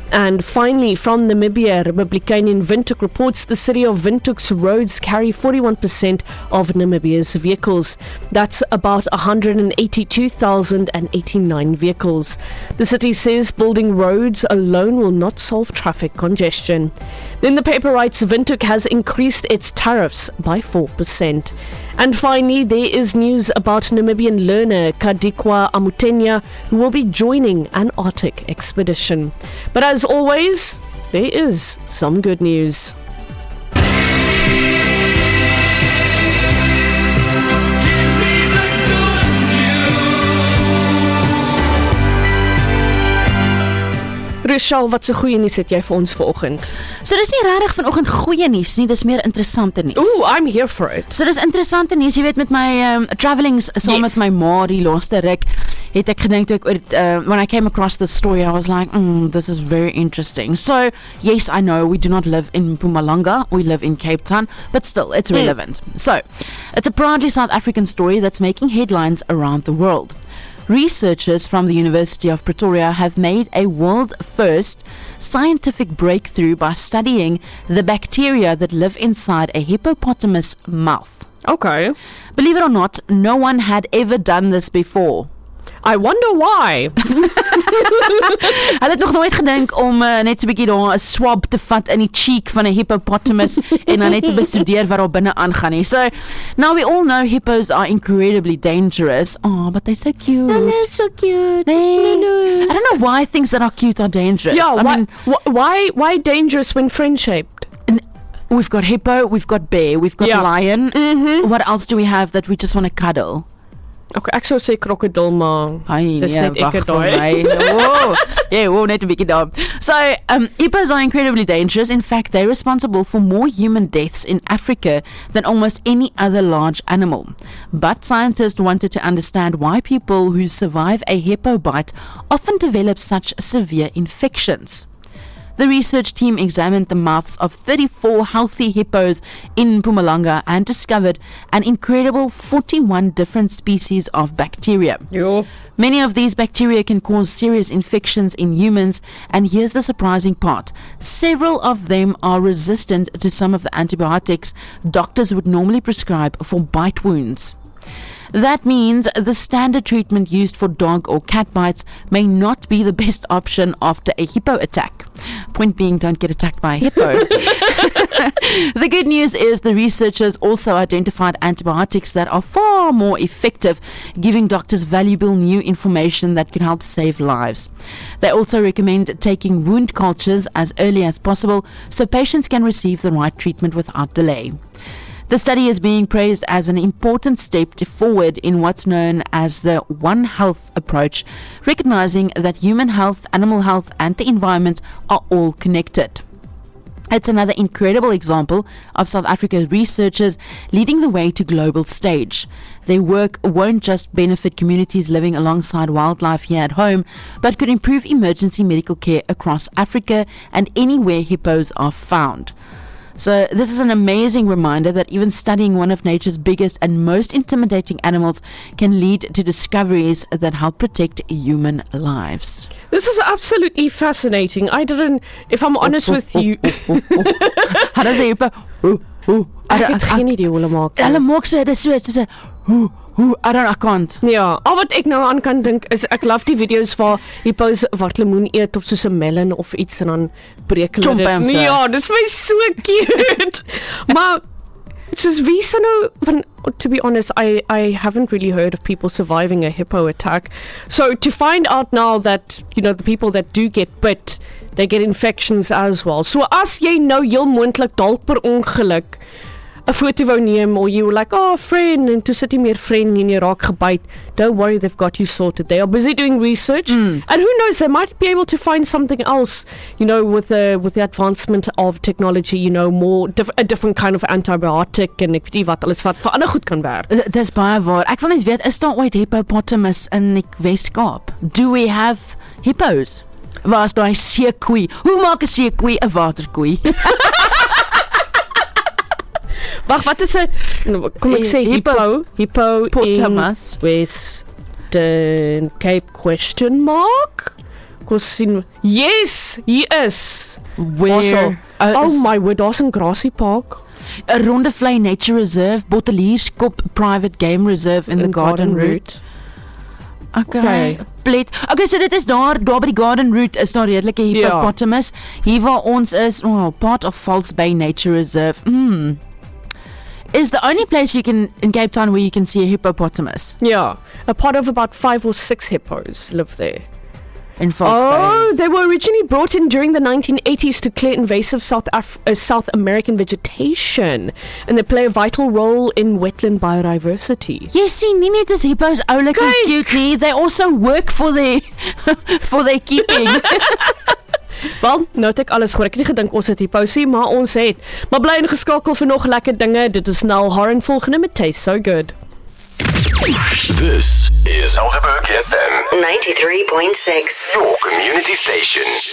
And finally, from Namibia, Republican Windhoek reports the city of Windhoek's roads carry 41% of Namibia's vehicles. That's about 182,089 vehicles. The city says building roads alone will not solve traffic congestion. Then the paper writes Windhoek has increased its tariffs by 4%. And finally, there is news about Namibian learner Kadikwa Amutenya, who will be joining an Arctic expedition. But as always, there is some good news. Rochelle, wat so goeie nuus het jy vir ons vanoggend? So dis nie regtig vanoggend goeie nuus nie, dis meer interessante nuus. Ooh, I'm here for it. So dis interessante nuus, jy weet met my travelings saam met my ma die laaste ruk, het ek gedink toe ek when I came across this story, I was like, this is very interesting. So, yes, I know we do not live in Mpumalanga, we live in Cape Town, but still, it's relevant. So, it's a proudly South African story that's making headlines around the world. Researchers from the University of Pretoria have made a world-first scientific breakthrough by studying the bacteria that live inside a hippopotamus mouth. Okay. Believe it or not, no one had ever done this before. I wonder why. Hulle het nog nooit gedink om net so 'n bietjie daar 'n swab te vat in die cheek van 'n hippopotamus en dan net te bestudeer wat daar binne aangaan nie. So, now we all know hippos are incredibly dangerous. Oh, but they're so cute. They're so cute. I don't know why things that are cute are dangerous. Yeah, I mean, why dangerous when friend-shaped? We've got hippo, we've got bear, we've got lion. What else do we have that we just want to cuddle? Okay, ek sou sê krokodil, maar dis net ek daai. Net 'n bietjie daar. So, hippos are incredibly dangerous. In fact, they're responsible for more human deaths in Africa than almost any other large animal. But scientists wanted to understand why people who survive a hippo bite often develop such severe infections. The research team examined the mouths of 34 healthy hippos in Mpumalanga and discovered an incredible 41 different species of bacteria. Many of these bacteria can cause serious infections in humans, and here's the surprising part. Several of them are resistant to some of the antibiotics doctors would normally prescribe for bite wounds. That means the standard treatment used for dog or cat bites may not be the best option after a hippo attack. Point being, don't get attacked by a hippo. The good news is the researchers also identified antibiotics that are far more effective, giving doctors valuable new information that could help save lives. They also recommend taking wound cultures as early as possible so patients can receive the right treatment without delay. The study is being praised as an important step forward in what's known as the One Health approach, recognizing that human health, animal health, and the environment are all connected. It's another incredible example of South Africa's researchers leading the way to global stage. Their work won't just benefit communities living alongside wildlife here at home, but could improve emergency medical care across Africa and anywhere hippos are found. So this is an amazing reminder that even studying one of nature's biggest and most intimidating animals can lead to discoveries that help protect human lives. This is absolutely fascinating. I didn't, if I'm honest with you. How does it? Ek het geen idee hoe hulle maak. Hulle maak so, dis so. I can't. Ja, al wat ek nou aan kan dink is ek love die video's waar hippos wat lemoen eet of soos 'n melon of iets en dan breek hulle dit. Ja, dis my so cute. Maar soos wie sou nou van, to be honest, I haven't really heard of people surviving a hippo attack. So to find out now that, you know, the people that do get bit, they get infections as well. So as jy nou heel moontlik dalk per ongeluk 'n foto wou neem, or you were like, oh, friend, en toe sit jy meer friend en jy raak gebyt, don't worry, they've got you sorted. They are busy doing research, and who knows, they might be able to find something else, you know, with the advancement of technology, you know, a different kind of antibiotic, en ek weet nie wat alles wat vir ander goed kan werk. Dis baie waar. Ek wil net weet, is daar ooit hippopotamus in die Wes-Kaap? Do we have hippos? Waar is daai seekoei? Hoe maak 'n seekoei 'n waterkoei? Wag, wat is 'n kom ek sê hippopotamus in Western Cape ? Kom ons sien. Yes, hier is. Where? Oh my word, daar's 'n Grassy Park. 'n Rondevlei Nature Reserve, Bottelierskop Private Game Reserve in the Garden Route. Okay. Plet. Okay, so dit is daar by die Garden Route is daar redelike hippopotamus. Hier waar ons is, part of False Bay Nature Reserve. Is the only place you can in Cape Town where you can see a hippopotamus. Yeah, a part of about 5 or 6 hippos live there. In False Bay. They were originally brought in during the 1980s to clear invasive South American vegetation, and they play a vital role in wetland biodiversity. Jy sien, nie net is hippos oulik en cute nie, they also work for their keeping. Wel, nou het ek alles gehoor. Ek het nie gedink ons het hippousie, maar ons het. Maar bly ingeskakel vir nog lekker dinge. Dit is Nel Horan volgende met Taste So Good. This is Helderberg FM 93.6, your community station.